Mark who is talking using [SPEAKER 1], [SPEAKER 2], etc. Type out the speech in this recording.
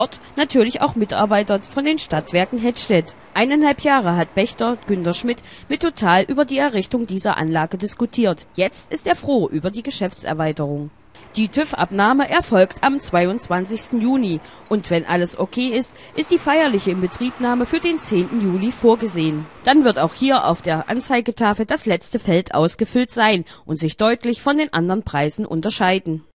[SPEAKER 1] Ort natürlich auch Mitarbeiter von den Stadtwerken Hettstedt. 1,5 Jahre hat Pächter Günter Schmidt mit Total über die Errichtung dieser Anlage diskutiert. Jetzt ist er froh über die Geschäftserweiterung. Die TÜV-Abnahme erfolgt am 22. Juni und wenn alles okay ist, ist die feierliche Inbetriebnahme für den 10. Juli vorgesehen. Dann wird auch hier auf der Anzeigetafel das letzte Feld ausgefüllt sein und sich deutlich von den anderen Preisen unterscheiden.